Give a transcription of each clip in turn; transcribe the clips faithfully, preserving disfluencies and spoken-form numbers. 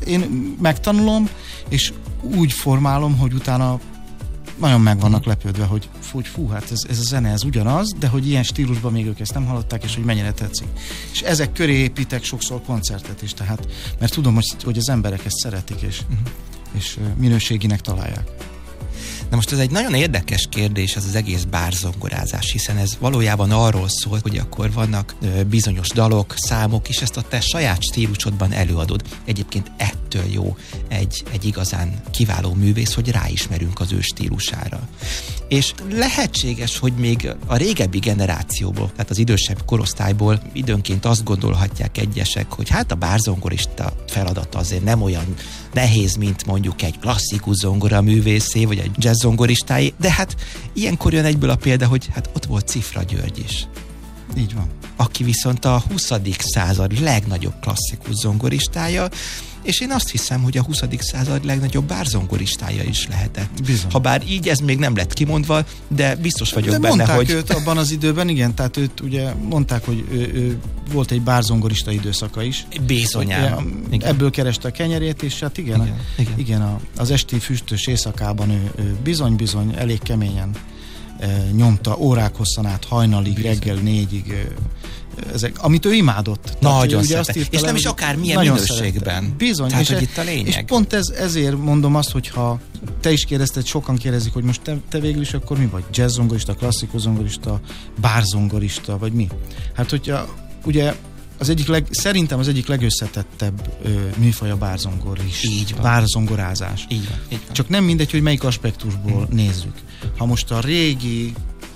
én megtanulom, és úgy formálom, hogy utána nagyon meg vannak lepődve, hogy fú, fú hát ez, ez a zene, ez ugyanaz, de hogy ilyen stílusban még ők ezt nem hallották, és hogy mennyire tetszik. És ezek köré építek sokszor koncertet is, tehát, mert tudom, hogy, hogy az emberek ezt szeretik, és, uh-huh. és minőséginek találják. Na most ez egy nagyon érdekes kérdés, ez az egész bárzongorázás, hiszen ez valójában arról szól, hogy akkor vannak bizonyos dalok, számok, és ezt a te saját stílusodban előadod. Egyébként ettől jó egy, egy igazán kiváló művész, hogy ráismerünk az ő stílusára. És lehetséges, hogy még a régebbi generációból, tehát az idősebb korosztályból időnként azt gondolhatják egyesek, hogy hát a bárzongorista feladata azért nem olyan nehéz, mint mondjuk egy klasszikus zongora művészé, vagy egy jazz zongoristáé, de hát ilyenkor jön egyből a példa, hogy hát ott volt Cifra György is. Így van. Aki viszont a huszadik század legnagyobb klasszikus zongoristája, és én azt hiszem, hogy a huszadik század legnagyobb bárzongoristája is lehetett. Bizony. Habár így ez még nem lett kimondva, de biztos vagyok de benne, mondták hogy... őt abban az időben, igen, tehát őt ugye mondták, hogy ő, ő volt egy bárzongorista időszaka is. Bizonyám. Ebből kereste a kenyerét, és hát igen, igen, a, igen. igen a, az esti füstös éjszakában ő, ő bizony-bizony elég keményen e, nyomta órák hosszan át, hajnalig, bizony. Reggel négyig, e, ezek, amit ő imádott. Nagyon szépen. És nem is akár milyen minőségben. Szerette. Bizony. Tehát, és, hogy itt a lényeg. És pont ez, ezért mondom azt, hogyha te is kérdezted, sokan kérdezik, hogy most te, te végül is akkor mi vagy? Jazz-zongorista, klasszikus zongorista, bárzongorista, vagy mi? Hát, hogyha ugye az egyik leg, szerintem az egyik legösszetettebb ö, műfaj a bárzongor is. Így van. Bárzongorázás. Így van. Így van. Csak nem mindegy, hogy melyik aspektusból hmm. nézzük. Ha most a régi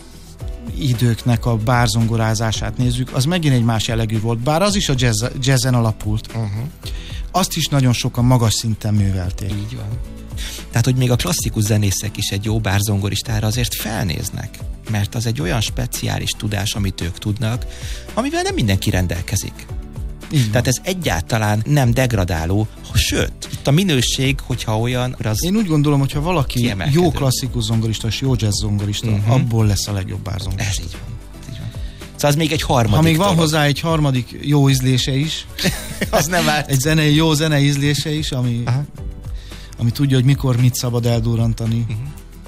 időknek a bárzongorázását nézzük, az megint egy más jellegű volt, bár az is a jazz, jazzen alapult. Uh-huh. Azt is nagyon sokan magas szinten művelték. Így van. Tehát, hogy még a klasszikus zenészek is egy jó bárzongoristára azért felnéznek, mert az egy olyan speciális tudás, amit ők tudnak, amivel nem mindenki rendelkezik. Így Tehát ez egyáltalán nem degradáló, sőt, itt a minőség, hogyha olyan, az... Én úgy gondolom, hogyha valaki jó klasszikus zongorista és jó jazz zongorista, uh-huh. abból lesz a legjobb bárzongorista. Ez így van. Így van. Szóval az még egy harmadik Ha még van dolog. hozzá egy harmadik jó ízlése is, az nem árt. Egy zenei, jó zenei ízlése is, ami, ami tudja, hogy mikor mit szabad eldurrantani, uh-huh.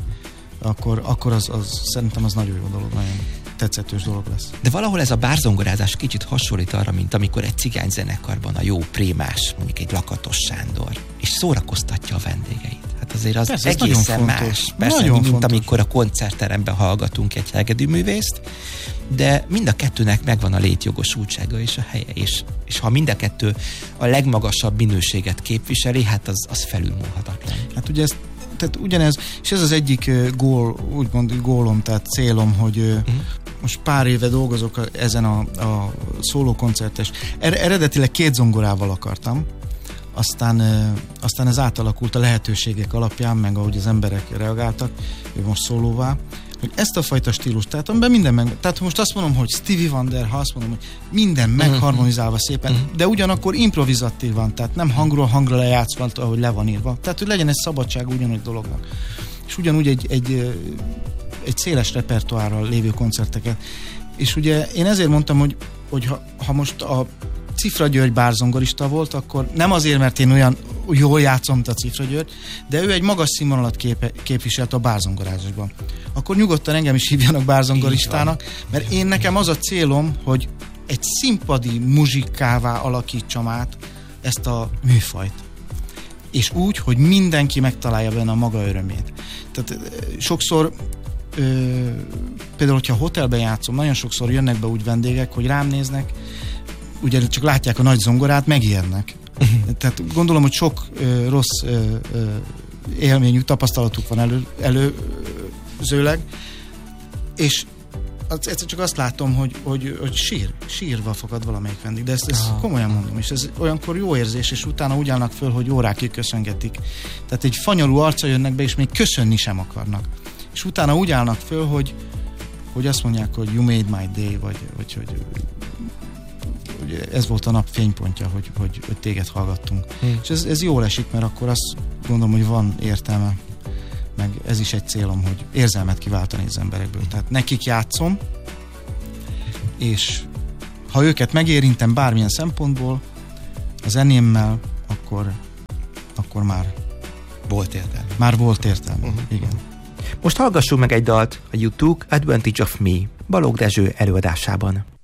akkor, akkor az, az szerintem az nagyon jó dolog, nagyon tetszetős dolog lesz. De valahol ez a bárzongorázás kicsit hasonlít arra, mint amikor egy cigány zenekarban a jó prémás, mondjuk egy Lakatos Sándor, és szórakoztatja a vendégeit. Hát azért az persze, egészen más. Persze, nagyon mint fontos. Amikor a koncertteremben hallgatunk egy hegedűművészt, de mind a kettőnek megvan a létjogosultsága és a helye. És, és ha mind a kettő a legmagasabb minőséget képviseli, hát az, az felülmúlhatatlan. Hát ugye ez tehát ugyanez, és ez az egyik uh, gól, úgymond gólom, tehát célom, hogy uh, uh-huh. most pár éve dolgozok ezen a, a szólókoncertes. Er- eredetileg két zongorával akartam, aztán, uh, aztán ez átalakult a lehetőségek alapján, meg ahogy az emberek reagáltak, hogy most szólóvá, hogy ezt a fajta stílust, tehát amiben minden meg... Tehát most azt mondom, hogy Stevie Wonder, ha azt mondom, hogy minden megharmonizálva szépen, uh-huh. de ugyanakkor improvizatív van, tehát nem hangról hangra lejátszva, ahogy le van írva. Tehát, hogy legyen egy szabadság ugyanúgy dolognak. És ugyanúgy egy, egy, egy széles repertoárral lévő koncerteket. És ugye én ezért mondtam, hogy, hogy ha, ha most a Cifra György bárzongorista volt, akkor nem azért, mert én olyan jól játszom, mint a Cifra György, de ő egy magas színvonalat képe, képviselt a bárzongorázásban. Akkor nyugodtan engem is hívjanak bárzongoristának, mert én nekem az a célom, hogy egy színpadi muzsikává alakítsam át ezt a műfajt. És úgy, hogy mindenki megtalálja benne a maga örömét. Tehát sokszor ö, például, hogyha hotelben játszom, nagyon sokszor jönnek be úgy vendégek, hogy rám néznek, ugye csak látják a nagy zongorát, megijednek. Tehát gondolom, hogy sok ö, rossz ö, ö, élményű tapasztalatuk van elő, előzőleg, és az, egyszer csak azt látom, hogy, hogy, hogy sír, sírva fakad valamelyik vendég, de ezt, ezt komolyan mondom, és ez olyankor jó érzés, és utána úgy állnak föl, hogy órákig köszöngetik. Tehát egy fanyalú arca jönnek be, és még köszönni sem akarnak. És utána úgy állnak föl, hogy, hogy azt mondják, hogy you made my day, vagy, vagy hogy ez volt a nap fénypontja, hogy, hogy, hogy téged hallgattunk. Hmm. És ez, ez jól esik, mert akkor azt gondolom, hogy van értelme, meg ez is egy célom, hogy érzelmet kiváltani az emberekből. Tehát nekik játszom, és ha őket megérintem bármilyen szempontból, a zenémmel, akkor, akkor már volt értelme. Már volt értelme, uh-huh. igen. Most hallgassuk meg egy dalt a You Took Advantage of Me Balogh Dezső előadásában.